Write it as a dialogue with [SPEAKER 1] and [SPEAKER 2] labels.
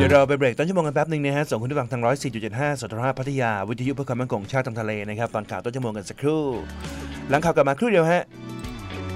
[SPEAKER 1] เดี๋ยวเราไปเบรกต้นชั่วโมงกันแป๊บนึงนะฮะส่งคุณผู้ฟังทาง 104.75 สทรพัทยาวิทยุเพื่อความมั่นคงชาติทางทะเลนะครับตอนข่าวต้นชั่วโมงกันสักครู่หลังข่าวกลับมาครู่เดียวฮะ